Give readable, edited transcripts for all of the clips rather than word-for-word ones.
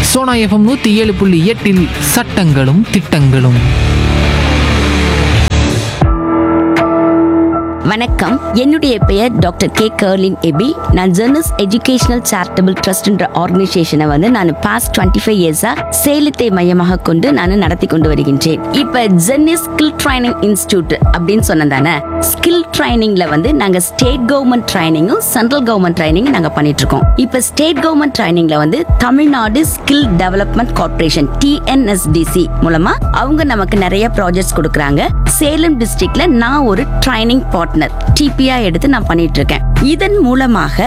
Sona FM 107.8 சட்டங்களும் திட்டங்களும். வணக்கம், என்னுடைய பெயர் டாக்டர் கே கர்லின் எபி. நான் ஜெர்னஸ் எஜுகேஷனல் சேரிட்டபிள் ட்ரஸ்ட்ன்ற ஆர்கனைசேஷனை நான் பாஸ்ட் 25 இயர்ஸா சேலத்தை மையமாக கொண்டு நான் நடத்தி கொண்டு வருகின்றேன். இப்ப ஜெர்னஸ் ஸ்கில் ட்ரைனிங் இன்ஸ்டிடியூட் அப்படின்னு சொன்னதானே, ஸ்கில் ட்ரைனிங்ல நாங்க state government ட்ரைனிங்கும் central government training நாங்க பண்ணிட்டு இருக்கோம். இப்ப state government ட்ரைனிங்ல Tamil Nadu skill development corporation TNSDC மூலமா அவங்க நமக்கு நிறைய ப்ராஜெக்ட்ஸ் கொடுக்கறாங்க. சேலம் டிஸ்ட்ரிக்ட்ல நான் ஒரு ட்ரைனிங் பார்ட்னர் TPA எடுத்து நான் பண்ணிட்டு இருக்கேன். இதன் மூலமாக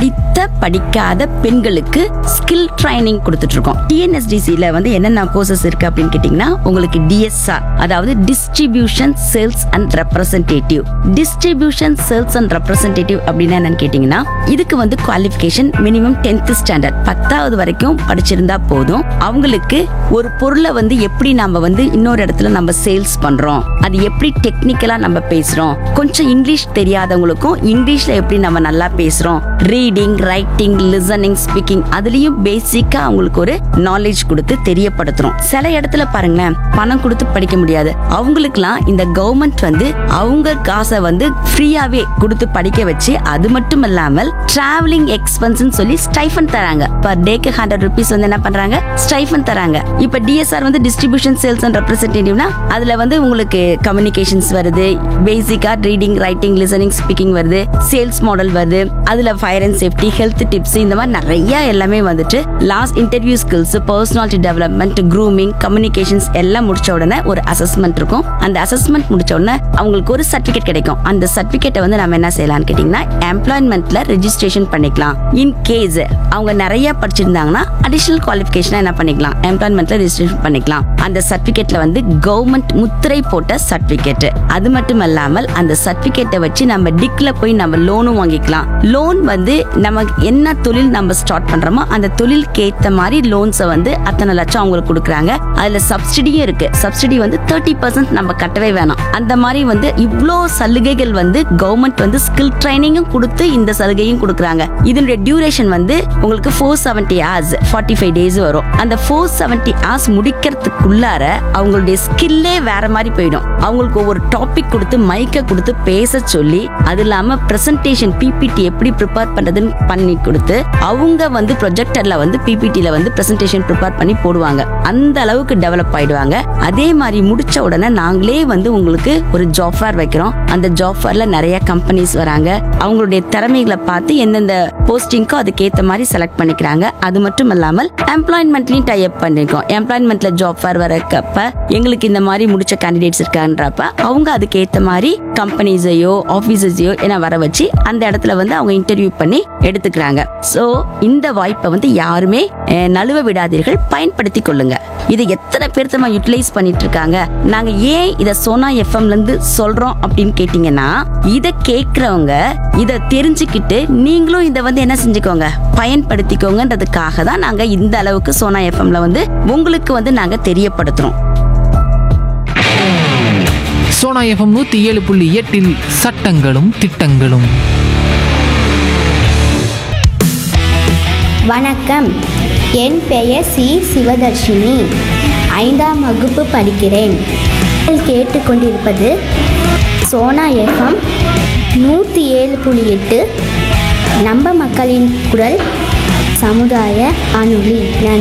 படிக்காத பெண்களுக்கு ஸ்கில் ட்ரைனிங் கொடுத்துட்டு இருக்கோம். TNSDCல என்னென்ன கோர்சஸ் இருக்கு அப்படின்னு கேட்டீங்கன்னா, உங்களுக்கு DSR, அதாவது distribution sales and representative. Distribution sales and representative அப்படின்னா என்னன்னு கேட்டீங்கன்னா, இதுக்கு குவாலிஃபிகேஷன் மினிமம் 10th ஸ்டாண்டர்ட் 10வது வரைக்கும் படிச்சிருந்தா போதும். அவங்களுக்கு ஒரு பொருளை எப்படி நம்ம இன்னொரு இடத்துல நம்ம சேல்ஸ் பண்றோம், அது எப்படி டெக்னிக்கலா நம்ம பேசுறோம், கொஞ்சம் இங்கிலீஷ் தெரியாதவங்களுக்கும் இங்கிலீஷ்ல எப்படி நம்ம நல்லா பேசுறோம், ரீடிங், ரைட்டிங், லிசனிங், ஸ்பீக்கிங், அதுலயும் பேசிக்கா அவங்களுக்கு ஒரு நாலேஜ் கொடுத்து தெரியப்படுத்துறோம். சில இடத்துல பாருங்களேன், பணம் கொடுத்து படிக்க முடியாது. அவங்களுக்குலாம் இந்த கவர்மெண்ட் அவங்க காசை ஃப்ரீயாவே கொடுத்து படிக்க வச்சு, அது மட்டும் இல்லாமல் டிராவலிங் எக்ஸ்பென்ஸ் சொல்லி ஸ்டைஃபன் தராங்க. பர் டேக்கு 100 rupees என்ன பண்றாங்க, ஸ்டைஃபன் தராங்க. இப்ப DSR டிஸ்ட்ரிபியூஷன் சேல்ஸ் அண்ட் ரெப்ரசன்டேட்டிவ்னா அதுல உங்களுக்கு கம்யூனிகேஷன்ஸ் வருது, பேசிக்கா ரீடிங், ரைட்டிங், லிசனிங், ஸ்பீக்கிங் வருது, சேல்ஸ் மாடல் வருது, அதுல fire and safety, health tips, இந்த மாதிரி நிறைய எல்லாமே last interview skills, personality development, grooming, communications எல்லாம் முடிச்ச உடனே ஒரு அசஸ்மெண்ட் இருக்கும். அந்த அசஸ்மெண்ட் முடிச்ச உடனே அவங்களுக்கு ஒரு சர்டிபிகேட் கிடைக்கும். அந்த சர்டிபிகேட்டை நம்ம என்ன செய்யலாம்னு கேட்டீங்கன்னா, எம்ப்ளாய்மெண்ட்ல ரெஜிஸ்ட்ரேஷன் பண்ணிக்கலாம். இன் கேஸ் அவங்க நிறைய படிச்சிருந்தாங்கன்னா அடிஷனல் குவாலிஃபிகேஷன் என்ன பண்ணிக்கலாம், எம்ப்ளாய்மெண்ட்ல ரெஜிஸ்ட்ரேஷன் பண்ணிக்கலாம். அந்த சர்டிபிகேட்ல கவர்மெண்ட் முத்திரை போட்ட சர்டிபிகேட். அது மட்டும் இல்லாமல் அந்த சர்டிபிகேட்டை வச்சு நம்ம டிக்ல போய் நம்ம லோனும் வாங்கிக்கலாம். லோன் நமக்கு என்ன தொழில் நம்ம ஸ்டார்ட் பண்றோமோ அந்த தொழிலுக்கு ஏத்த மாதிரி லோன்ஸை அத்தனை லட்சம் அவங்களுக்கு கொடுக்குறாங்க. அதுல சப்சிடியும் இருக்கு. சப்சிடி 30% நம்ம கட்டவே வேணாம். அந்த மாதிரி இவ்ளோ சலுகைகள் கவர்மெண்ட் ஸ்கில் ட்ரைனிங்கும் கொடுத்து இந்த சலுகையும் கொடுக்குறாங்க. இதனுடைய டியூரேஷன் உங்களுக்கு 470 hours 45 days வரும். அந்த 470 hours முடிக்கிறதுக்குள்ளார அவங்களுடைய ஸ்கில்லே வேற மாதிரி போயிடும். அவங்களுக்கு ஒவ்வொரு டாபிக் கொடுத்து மைக்க கொடுத்து பேச சொல்லி, அது இல்லாம பிரசன்டேஷன் PPT எப்படி ப்ரிப்பேர் பண்றதுன்னு பண்ணி கொடுத்து, அவங்க ப்ரொஜெக்டர்ல PPTல பிரசன்டேஷன் ப்ரிப்பேர் பண்ணி போடுவாங்க. அந்த அளவுக்கு டெவலப் ஆயிடுவாங்க. அதே மாதிரி முடிச்ச உடனே நாங்களே உங்களுக்கு ஒரு ஜாப் ஃபேர் வைக்கிறோம். அந்த ஜாப் ஃபேர்ல நிறைய கம்பெனிஸ் வராங்க. அவங்களுடைய திறமைகளை பார்த்து எந்தெந்த போஸ்டிங்கோ அதுக்கேற்ற மாதிரி செலக்ட் பண்ணிக்கிறாங்க. அது மட்டும் இல்லாமல் எம்ப்ளாய்மெண்ட்லயும் டை அப் பண்ணிருக்கோம். எம்ப்ளாய்மெண்ட்ல ஜாப் ஃபேர் வரக்கப்ப எங்களுக்கு இந்த மாதிரி முடிச்ச கேண்டிடேட்ஸ் இருக்கான்றப்ப அவங்க அதுக்கு ஏத்த மாதிரி கம்பெனிஸையோ ஆபீசஸையோ வர வச்சு அந்த இடத்துல அவங்க இன்டர்வியூ பண்ணி எடுத்துக்கிறாங்க. சோ இந்த வாய்ப்பை யாருமே நழுவ விடாதீர்கள், பயன்படுத்தி கொள்ளுங்க. இது எத்தனை பேர் யூட்டிலைஸ் பண்ணிட்டு இருக்காங்க. நாங்க ஏன் இத சோனா எஃப்எம்ல இருந்து சொல்றோம் அப்படின்னு கேட்டீங்கன்னா, இத கேக்குறவங்க இத தெரிஞ்சுக்கிட்டு நீங்களும் இத என்ன செஞ்சுக்கோங்க, பயன்படுத்திக்கோங்கன்றதுக்காக தான் நாங்க இந்த அளவுக்கு சோனா எஃப்எம்ல உங்களுக்கு நாங்க தெரியப்படுத்துறோம். சோனா எஃப்எம் 107.8 சட்டங்களும் திட்டங்களும். வணக்கம், என் பெயர் சிவதர்ஷினி. 5ஆம் வகுப்பு படிக்கிறேன். கேட்டுக்கொண்டிருப்பது சோனா எஃப்எம் 107.8 நம்ம மக்களின் குரல் சமுதாய வானொலி.